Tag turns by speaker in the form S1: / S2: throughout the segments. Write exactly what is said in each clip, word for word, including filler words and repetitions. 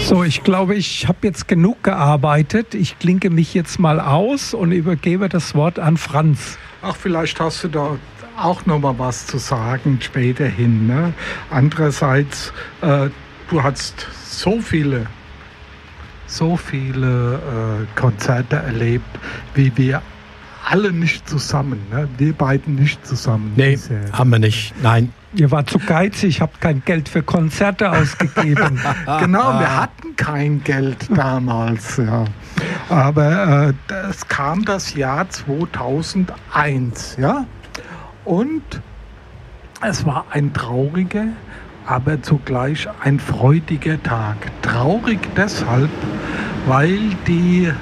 S1: So, ich glaube, ich habe jetzt genug gearbeitet. Ich klinke mich jetzt mal aus und übergebe das Wort an Franz.
S2: Ach, vielleicht hast du da auch noch mal was zu sagen später hin. Ne? Andererseits, äh, du hast so viele, so viele äh, Konzerte erlebt, wie wir alle nicht zusammen. Ne? Wir beiden nicht zusammen.
S3: Nee,
S2: bisher.
S3: haben wir nicht. Nein.
S1: Ihr wart zu geizig, habt kein Geld für Konzerte ausgegeben.
S2: Genau, wir hatten kein Geld damals. Ja. Aber äh, es kam das Jahr zweitausendeins. Ja? Und es war ein trauriger, aber zugleich ein freudiger Tag. Traurig deshalb, weil die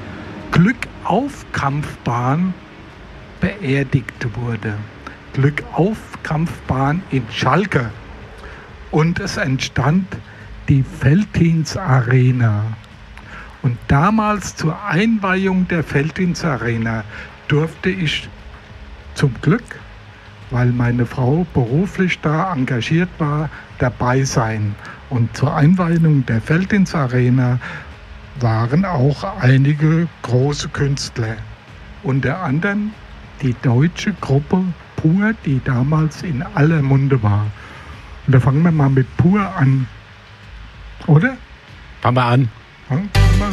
S2: Glückauf-Kampfbahn beerdigt wurde. Glückauf-Kampfbahn in Schalke. Und es entstand die Veltins Arena. Und damals zur Einweihung der Veltins Arena durfte ich zum Glück, weil meine Frau beruflich da engagiert war, dabei sein. Und zur Einweihung der Veltins Arena waren auch einige große Künstler. Unter anderem die deutsche Gruppe Pur, die damals in aller Munde war. Und da fangen wir mal mit Pur an. Oder?
S3: Fangen wir an.
S2: Fangen wir